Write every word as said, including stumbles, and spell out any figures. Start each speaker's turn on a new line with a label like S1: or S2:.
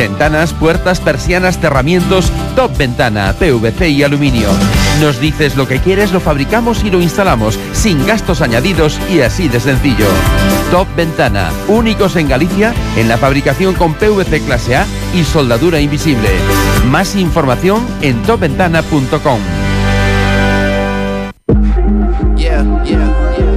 S1: Ventanas, puertas, persianas, cerramientos, Top Ventana, P V C y aluminio. Nos dices lo que quieres, lo fabricamos y lo instalamos, sin gastos añadidos y así de sencillo. Top Ventana, únicos en Galicia en la fabricación con P V C clase A y soldadura invisible. Más información en top ventana punto com.
S2: Yeah, yeah.